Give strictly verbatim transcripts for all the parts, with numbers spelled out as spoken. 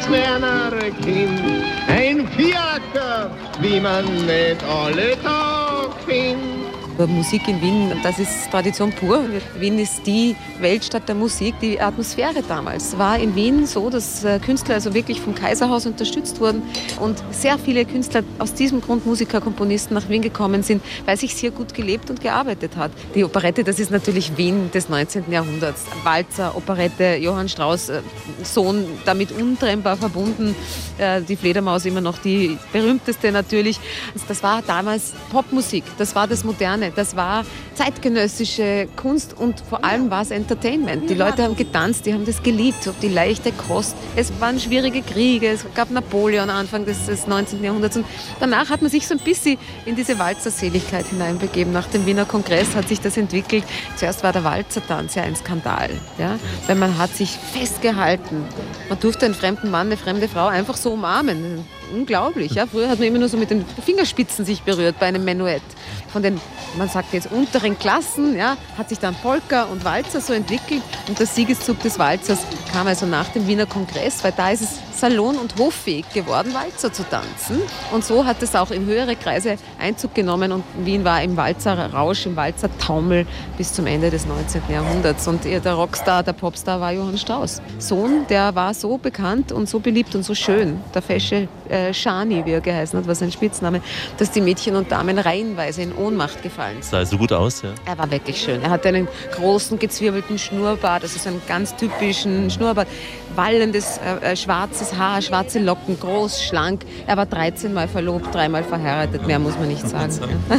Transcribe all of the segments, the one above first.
kleiner Kind. Ein Fiaker, wie man nicht alle Tag findet. Musik in Wien, das ist Tradition pur. Wien ist die Weltstadt der Musik. Die Atmosphäre damals war in Wien so, dass Künstler also wirklich vom Kaiserhaus unterstützt wurden und sehr viele Künstler aus diesem Grund, Musiker, Komponisten nach Wien gekommen sind, weil sich hier gut gelebt und gearbeitet hat. Die Operette, das ist natürlich Wien des neunzehnten Jahrhunderts. Walzer, Operette, Johann Strauss, Sohn, damit untrennbar verbunden. Die Fledermaus immer noch die berühmteste natürlich. Das war damals Popmusik, das war das Moderne. Das war zeitgenössische Kunst und vor allem war es Entertainment. Die Leute haben getanzt, die haben das geliebt, die leichte Kost. Es waren schwierige Kriege, es gab Napoleon Anfang des, des neunzehnten Jahrhunderts. Und danach hat man sich so ein bisschen in diese Walzerseligkeit hineinbegeben. Nach dem Wiener Kongress hat sich das entwickelt. Zuerst war der Walzertanz ja ein Skandal, ja? Weil man hat sich festgehalten. Man durfte einen fremden Mann, eine fremde Frau einfach so umarmen. Unglaublich. Ja? Früher hat man immer nur so mit den Fingerspitzen sich berührt bei einem Menuett. Von den, man sagt jetzt, unteren Klassen, ja, hat sich dann Polka und Walzer so entwickelt. Und der Siegeszug des Walzers kam also nach dem Wiener Kongress, weil da ist es salon- und hoffähig geworden, Walzer zu tanzen. Und so hat es auch in höhere Kreise Einzug genommen. Und Wien war im Walzerrausch, im Walzertaumel bis zum Ende des neunzehnten Jahrhunderts. Und der Rockstar, der Popstar war Johann Strauss. Sohn, der war so bekannt und so beliebt und so schön, der fesche äh, Schani, wie er geheißen hat, war sein Spitzname, dass die Mädchen und Damen reihenweise in Ohnmacht gefallen sind. Sah so gut aus, ja? Er war wirklich schön. Er hatte einen großen, gezwirbelten Schnurrbart, also so einen ganz typischen Schnurrbart, wallendes, äh, schwarzes Haar, schwarze Locken, groß, schlank. Er war dreizehn Mal verlobt, dreimal verheiratet, mehr muss man nicht sagen. Ach,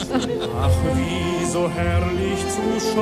wie so herrlich zu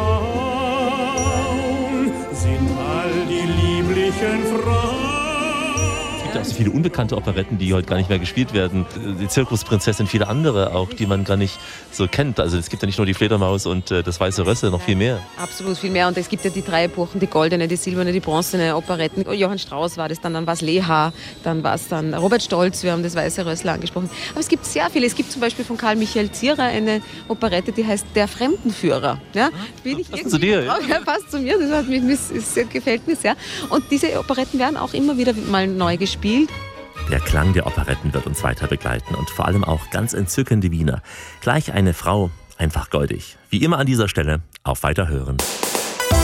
schauen sind all die lieblichen Frauen. Es gibt auch so viele unbekannte Operetten, die heute gar nicht mehr gespielt werden. Die Zirkusprinzessin, viele andere auch, die man gar nicht so kennt. Also es gibt ja nicht nur die Fledermaus und äh, das Weiße Rössel, noch viel mehr. Absolut viel mehr. Und es gibt ja die drei Epochen, die goldene, die silberne, die bronzene Operetten. Johann Strauss war das dann, dann war es Leha, dann war es dann Robert Stolz, wir haben das Weiße Rössel angesprochen. Aber es gibt sehr viele. Es gibt zum Beispiel von Karl Michael Zierer eine Operette, die heißt Der Fremdenführer. Ja? Bin ich passt zu dir, ja? Ja, passt zu mir, das, hat mich, das gefällt mir sehr. Und diese Operetten werden auch immer wieder mal neu gespielt. Der Klang der Operetten wird uns weiter begleiten und vor allem auch ganz entzückende Wiener. Gleich eine Frau, einfach goldig. Wie immer an dieser Stelle, auf Weiterhören.